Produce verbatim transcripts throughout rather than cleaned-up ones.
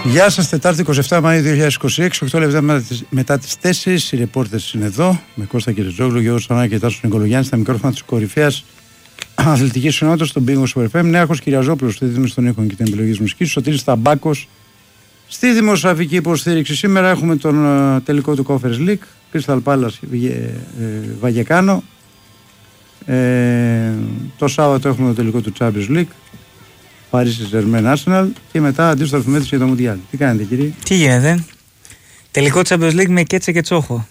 Γεια σας, Τετάρτη εικοστή εβδόμη Μαΐου δύο χιλιάδες είκοσι έξι, οκτώ λεπτά μετά τις τέσσερις. Οι ρεπόρτες είναι εδώ, με Κώστα Κυριτζόγλου, Γιώργο Σανάκη και Τάσο Νικολογιάννη, στα μικρόφωνα της κορυφαίας αθλητικής συνότητας, στον Πύργο Super εφ εμ. Νέαρχος Κυριαζόπουλος στη δίδυμη των ήχων και την επιλογή της μουσικής. Σωτήρης Ταμπάκος στη δημοσιογραφική υποστήριξη. Σήμερα έχουμε τον uh, τελικό του Conference League, Crystal Palace Βαγεκάνο. Ε, το Σάββατο έχουμε το τελικό του Champions League, Παρίσι Ζερμέν Arsenal, και μετά αντίστοιχη μέτρηση για το Μουντιάλ. Τι κάνετε, κύριε? Τι γίνεται? Τελικό Champions League με Κέτσε και Τσόχο.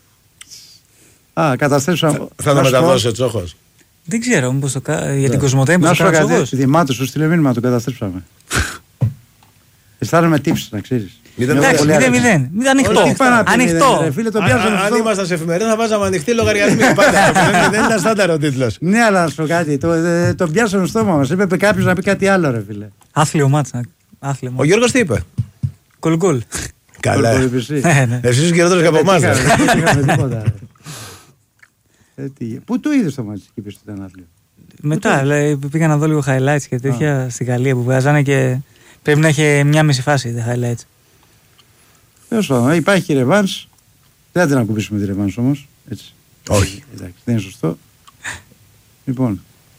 Α, καταστρέψαμε. Θα, θα το μεταδώσει ο Τσόχος. Δεν ξέρω, μήπως το κα... για την Κοσμοτέ μήπως το κάνει ο Τσόχος. Δημάτω σου στείλε μήνυμα, το καταστρέψαμε. Αισθάνομαι τύψη, να ξέρεις. Εντάξει, μηδέν μηδέν. Μην ανοιχτό. Ανοιχτό. Αν ήμασταν σε εφημερίδα θα βάζαμε ανοιχτή λογαριασμή. Δεν ήταν στάνταρ ο τίτλος. Ναι, αλλά να σου πω κάτι. Το πιάσαμε στο στόμα μας. Έπρεπε κάποιος να πει κάτι άλλο, ρε φίλε. Άθλιο μάτσα. Ο Γιώργος τι είπε? Γκολ γκολ. Καλά. Εσύ είσαι χειρότερος και από εμάς. Δεν είχαμε τίποτα. Πού το είδες το μάτσο και είπες ότι ήταν άθλιο? Μετά πήγα να δω λίγο highlights και τέτοια στη Γαλλία που βγάζανε και πρέπει να έχει μια μισή φάση τα highlights. Τέλος πάντων, υπάρχει και ρεβάνς. Δεν θα την ακουμπήσουμε τη ρεβάνς όμως. Έτσι. Όχι. Εντάξει, δεν είναι σωστό. Λοιπόν.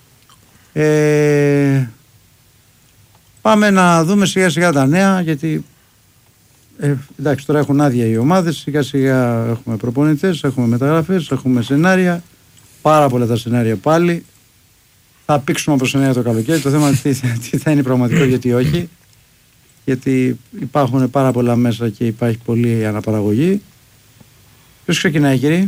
Ε, πάμε να δούμε σιγά σιγά τα νέα, γιατί ε, εντάξει, τώρα έχουν άδεια οι ομάδες. Σιγά σιγά έχουμε προπονητές, έχουμε μεταγραφές, έχουμε σενάρια. Πάρα πολλά τα σενάρια πάλι. Θα πήξουμε από σενάρια το καλοκαίρι. Το θέμα είναι τι θα είναι πραγματικό, γιατί όχι. Γιατί υπάρχουν πάρα πολλά μέσα και υπάρχει πολλή αναπαραγωγή. Ποιος ξεκινάει, κύριε?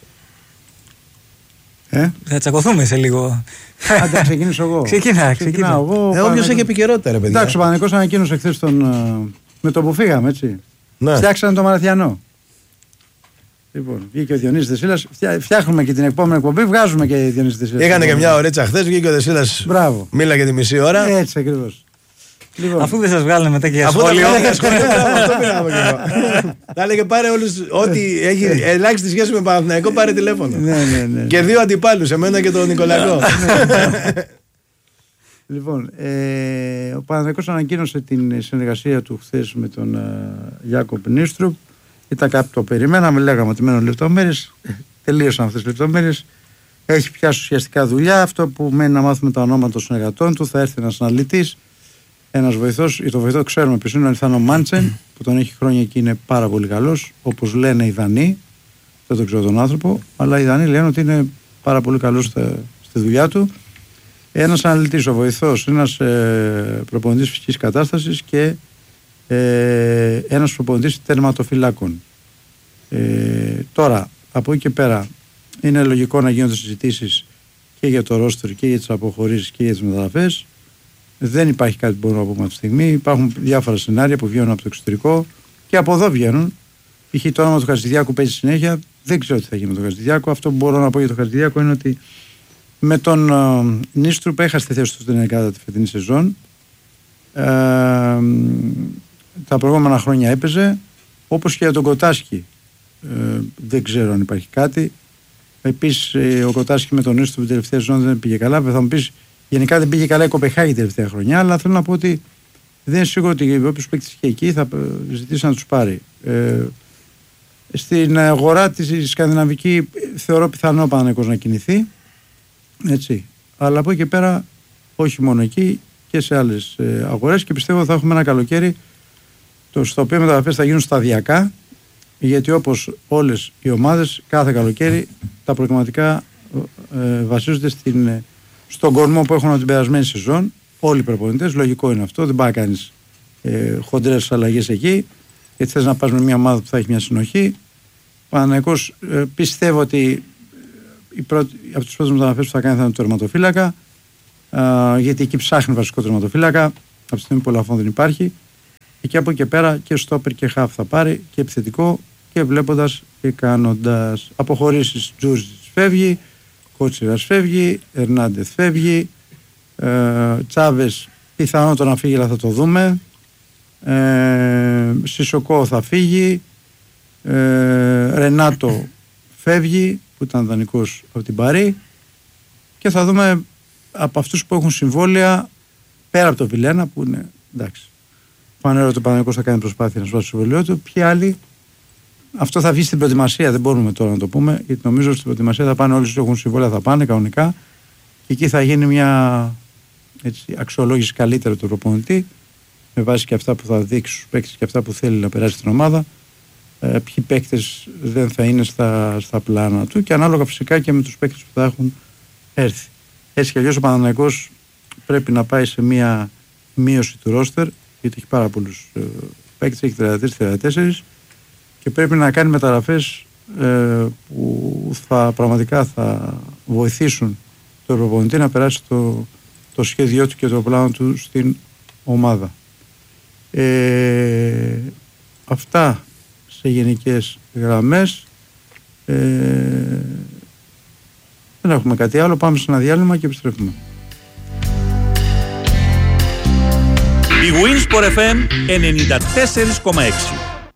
Ε? Θα τσακωθούμε σε λίγο. Άντε, ξεκινήσω εγώ. Ξεκινά, ξεκινά. εγώ. Ε, όποιος έχει επικαιρότητα, ρε παιδιά. Εντάξει, ο Παναθηναϊκός ανακοίνωσε χθες τον. Με το που φύγαμε, έτσι. Ναι. Φτιάξανε το Μαραθιανό. Λοιπόν, βγήκε ο Διονύσης Δεσίλας. Φτιάχνουμε και την επόμενη εκπομπή, βγάζουμε και Διονύση Δεσίλας. Έκανε και μια ωρίτσα χθες, βγήκε ο Δεσίλας. Μπράβο. Μίλα για τη μισή ώρα. Έτσι ακριβώς. Λοιπόν. Αφού δεν σας βγάλουν μετά και για σχόλιο. Αφού δεν σχόλιο, αυτό πήρα από εκεί. Θα έλεγε πάρε όλους, ό,τι έχει ελάχιστη σχέση με Παναθηναϊκό, πάρε τηλέφωνο. Ναι, ναι, ναι. Και δύο αντιπάλους, εμένα και τον Νικολακό. Λοιπόν, ο Παναθηναϊκός ανακοίνωσε την συνεργασία του χθες με τον Γιάκοπ Νίστρουπ. Ήταν κάτι το περιμέναμε, λέγαμε ότι μένουν λεπτομέρειες. Τελείωσαν αυτές τις λεπτομέρειες. Έχει πιάσει ουσιαστικά δουλειά. Αυτό που μένει να μάθουμε τα ονόματα των συνεργατών του. Θα έρθει ένας αναλυτής. Ένας βοηθός, το βοηθό ξέρουμε ποιος είναι, ο Αληθάνο Μάντσεν, που τον έχει χρόνια και είναι πάρα πολύ καλός, όπως λένε οι Δανείοι. Δεν τον ξέρω τον άνθρωπο, αλλά οι Δανείοι λένε ότι είναι πάρα πολύ καλός στη, στη δουλειά του. Ένας αναλυτής, ο βοηθός, ένας ε, προπονητής φυσικής κατάστασης και ε, ένας προπονητής τερματοφυλάκων. Ε, τώρα, από εκεί και πέρα, είναι λογικό να γίνονται συζητήσεις και για το ρόστερ και για τις αποχωρήσεις και για τις μεταγραφές. Δεν υπάρχει κάτι που μπορούμε να πούμε αυτή τη στιγμή. Υπάρχουν διάφορα σενάρια που βγαίνουν από το εξωτερικό και από εδώ βγαίνουν. Π.χ. το όνομα του Χατζηδιάκου παίζει συνέχεια. Δεν ξέρω τι θα γίνει με τον Χατζηδιάκου. Αυτό που μπορώ να πω για τον Χατζηδιάκου είναι ότι με τον uh, Νίστρουπ έχασε τη θέση του στην ενδεκάδα τη φετινή σεζόν. Ε, τα προηγούμενα χρόνια έπαιζε. Όπως και για τον Κοτάσκι. Ε, δεν ξέρω αν υπάρχει κάτι. Επίσης ο Κοτάσκι με τον Νίστρουπ την τελευταία σεζόν δεν πήγε καλά. Θα μου πεις, γενικά δεν πήγε καλά η Κοπεχάγη την τελευταία χρονιά, αλλά θέλω να πω ότι δεν είναι σίγουρο ότι όποιος παίκτης είχε εκεί θα ζητήσει να τους πάρει. Ε, στην αγορά της σκανδιναβική θεωρώ πιθανό ο Παναθηναϊκός να κινηθεί. Έτσι. Αλλά από εκεί και πέρα, όχι μόνο εκεί και σε άλλες ε, αγορές, και πιστεύω θα έχουμε ένα καλοκαίρι το στο οποίο μεταγραφές θα γίνουν σταδιακά, γιατί όπως όλες οι ομάδες κάθε καλοκαίρι τα προγραμματικά ε, βασίζονται στην. Ε, στον κορμό που έχουν από την περασμένη σεζόν, όλοι οι προπονητές, λογικό είναι αυτό, δεν πάει να κάνεις ε, χοντρές αλλαγές εκεί, γιατί θες να πας με μια ομάδα που θα έχει μια συνοχή. Ο Παναθηναϊκός ε, πιστεύω ότι η πρώτη, από τις πρώτες μεταγραφές που θα κάνει θα είναι το τερματοφύλακα, ε, γιατί εκεί ψάχνει βασικό τερματοφύλακα, από τη στιγμή που ο Λαφόν δεν υπάρχει, και από εκεί και πέρα και στόπερ και χαφ θα πάρει, και επιθετικό, και βλέποντας και κάνοντας αποχωρήσεις. Τζούζιτς φεύγει, Κότσιρας φεύγει, Ερνάντεθ φεύγει, ε, Τσάβες πιθανότατα να φύγει, αλλά θα το δούμε. Ε, Σισοκό θα φύγει, ε, Ρενάτο φεύγει, που ήταν δανεικός από την Παρί, και θα δούμε από αυτούς που έχουν συμβόλαια πέρα από το Βιλένα, που είναι εντάξει. φανερό ότι ο Παναθηναϊκός θα κάνει προσπάθεια να σβάσει το συμβολιό του. Ποιοι άλλοι, αυτό θα βγει στην προετοιμασία, δεν μπορούμε τώρα να το πούμε, γιατί νομίζω ότι στην προετοιμασία θα πάνε όλοι όσοι έχουν συμβόλαια, θα πάνε κανονικά και εκεί θα γίνει μια έτσι, αξιολόγηση καλύτερα του προπονητή με βάση και αυτά που θα δείξει στους παίκτες και αυτά που θέλει να περάσει στην ομάδα. Ε, ποιοι παίκτες δεν θα είναι στα, στα πλάνα του και ανάλογα φυσικά και με τους παίκτες που θα έχουν έρθει. Έτσι κι αλλιώς ο Παναθηναϊκός πρέπει να πάει σε μια μείωση του ρόστερ, γιατί έχει πάρα πολλούς ε, παίκτες, έχει τριάντα τρία τριάντα τέσσερα και πρέπει να κάνει μεταγραφές ε, που θα, πραγματικά θα βοηθήσουν τον προπονητή να περάσει το, το σχέδιό του και το πλάνο του στην ομάδα. Ε, αυτά σε γενικές γραμμές. Ε, δεν έχουμε κάτι άλλο, πάμε σε ένα διάλειμμα και επιστρέφουμε. Η Winsport εφ εμ ενενήντα τέσσερα κόμμα έξι.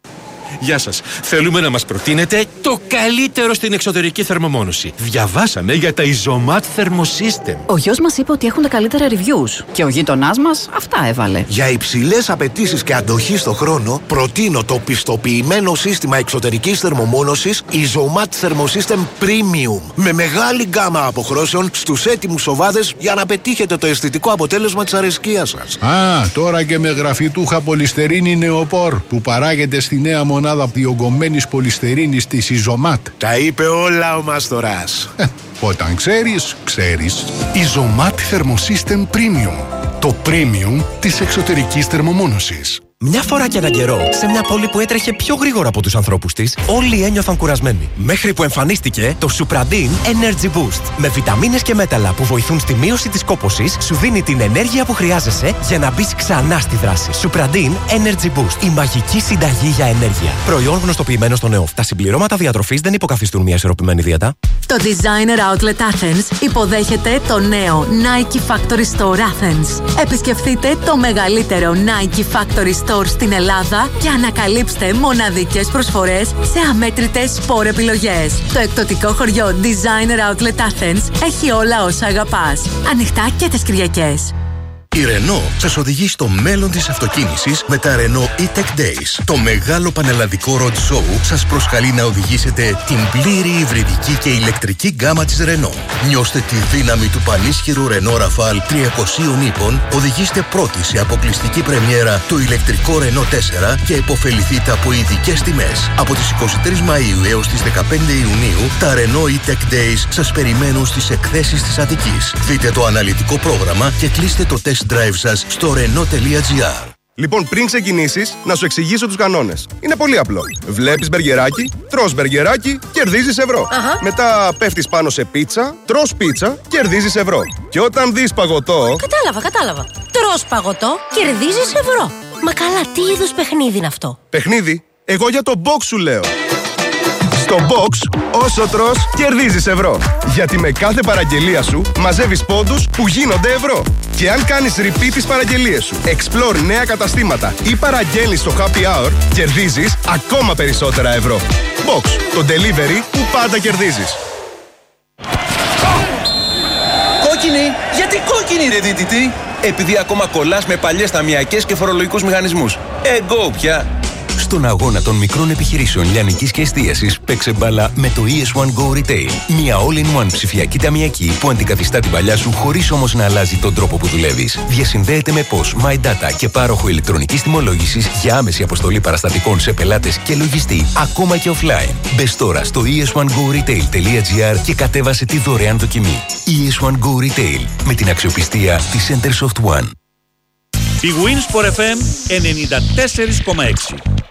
Γεια σας. Θέλουμε να μας προτείνετε το καλύτερο στην εξωτερική θερμομόνωση. Διαβάσαμε για τα Isomat Thermosystem. Ο γιος μας είπε ότι έχουν τα καλύτερα reviews και ο γείτονάς μας αυτά έβαλε. Για υψηλές απαιτήσεις και αντοχή στο χρόνο, προτείνω το πιστοποιημένο σύστημα εξωτερικής θερμομόνωσης Isomat Thermosystem Premium. Με μεγάλη γκάμα αποχρώσεων στους έτοιμους σοβάδες για να πετύχετε το αισθητικό αποτέλεσμα της αρεσκίας σας. Α, τώρα και με γραφιτούχα πολυστερίνη νεοπόρ που παράγεται στη νέα μονάδα διογκωμένης πολυστερίνης της Isomat. Τα είπε όλα ο Μάστορας. Ε, όταν ξέρεις, ξέρεις. Isomat Thermosystem Premium. Το premium της εξωτερικής θερμομόνωσης. Μια φορά και έναν καιρό, σε μια πόλη που έτρεχε πιο γρήγορα από τους ανθρώπους της, όλοι ένιωθαν κουρασμένοι. Μέχρι που εμφανίστηκε το Supradin Energy Boost. Με βιταμίνες και μέταλλα που βοηθούν στη μείωση της κόπωσης, σου δίνει την ενέργεια που χρειάζεσαι για να μπεις ξανά στη δράση. Supradin Energy Boost. Η μαγική συνταγή για ενέργεια. Προϊόν γνωστοποιημένο στον ΕΟΦ. Τα συμπληρώματα διατροφής δεν υποκαθιστούν μια ισορροπημένη δίαιτα. Το Designer Outlet Athens υποδέχεται το νέο Nike Factory Store Athens. Επισκεφτείτε το μεγαλύτερο Nike Factory Store στην Ελλάδα και ανακαλύψτε μοναδικές προσφορές σε αμέτρητες σπορ επιλογές. Το εκπτωτικό χωριό Designer Outlet Athens έχει όλα όσα αγαπάς. Ανοιχτά και τις Κυριακές. Η Renault σας οδηγεί στο μέλλον της αυτοκίνησης με τα Renault E-Tech Days. Το μεγάλο πανελλαδικό road show σας προσκαλεί να οδηγήσετε την πλήρη υβριδική και ηλεκτρική γκάμα της Renault. Νιώστε τη δύναμη του πανίσχυρου Renault Rafale τριακοσίων ύπων, οδηγήστε πρώτοι σε αποκλειστική πρεμιέρα το ηλεκτρικό Renault τέσσερα και επωφεληθείτε από ειδικές τιμές. Από τις εικοστή τρίτη Μαΐου έως τις δεκαπέντε Ιουνίου, τα Renault E-Tech Days σας περιμένουν στις εκθέσεις της Αττικής. Δείτε το αναλυτικό πρόγραμμα και κλείστε το test drive σας στο renault.gr. Λοιπόν, πριν ξεκινήσεις, να σου εξηγήσω τους κανόνες. Είναι πολύ απλό. Βλέπεις μπεργκεράκι, τρως μπεργκεράκι, κερδίζεις ευρώ. Αχα. Μετά πέφτεις πάνω σε πίτσα, τρως πίτσα, κερδίζεις ευρώ. Και όταν δεις παγωτό... Κατάλαβα, κατάλαβα. Τρως παγωτό, κερδίζεις ευρώ. Μα καλά, τι είδους παιχνίδι είναι αυτό? Παιχνίδι? Εγώ για το box σου λέω. Στο box, όσο τρως, κερδίζεις ευρώ. Γιατί με κάθε παραγγελία σου μαζεύεις πόντους που γίνονται ευρώ. Και αν κάνεις repeat τις παραγγελίες σου, explore νέα καταστήματα ή παραγγέλνεις στο happy hour, κερδίζεις ακόμα περισσότερα ευρώ. Box, το delivery που πάντα κερδίζεις. Κόκκινη! Γιατί κόκκινη ρε δίτητη! Επειδή ακόμα κολλάς με παλιές ταμιακές και φορολογικούς μηχανισμούς. Εγώ πια! Στον αγώνα των μικρών επιχειρήσεων λιανικής και εστίασης παίξε μπάλα με το ι ες one Go Retail. Μια all-in-one ψηφιακή ταμιακή που αντικαθιστά την παλιά σου χωρίς όμως να αλλάζει τον τρόπο που δουλεύεις. Διασυνδέεται με P O S, MyData και πάροχο ηλεκτρονικής τιμολόγησης για άμεση αποστολή παραστατικών σε πελάτες και λογιστή, ακόμα και offline. Μπες τώρα στο ι ες one go retail τελεία gr και κατέβασε τη δωρεάν δοκιμή. ι ες one Go Retail με την αξιοπιστία της Centersoft One. Η Winsport εφ εμ ενενήντα τέσσερα κόμμα έξι.